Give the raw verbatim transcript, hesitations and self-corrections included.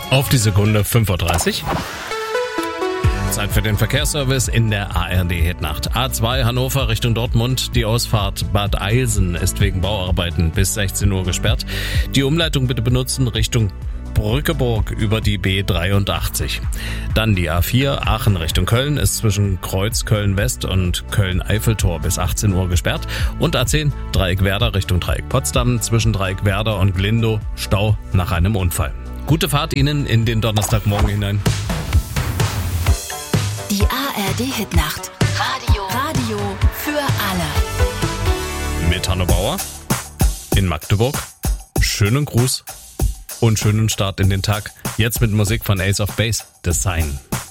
Auf die Sekunde fünf Uhr dreißig. Zeit für den Verkehrsservice in der A R D-Hitnacht. A zwei Hannover Richtung Dortmund. Die Ausfahrt Bad Eilsen ist wegen Bauarbeiten bis sechzehn Uhr gesperrt. Die Umleitung bitte benutzen Richtung Brückeburg über die B dreiundachtzig. Dann die A vier Aachen Richtung Köln ist zwischen Kreuz Köln-West und Köln-Eiffeltor bis achtzehn Uhr gesperrt. Und A zehn Dreieck Werder Richtung Dreieck Potsdam zwischen Dreieck Werder und Glindow Stau nach einem Unfall. Gute Fahrt Ihnen in den Donnerstagmorgen hinein. Die A R D-Hitnacht. Radio. Radio für alle. Mit Hanno Bauer in Magdeburg. Schönen Gruß und schönen Start in den Tag. Jetzt mit Musik von Ace of Base, Design.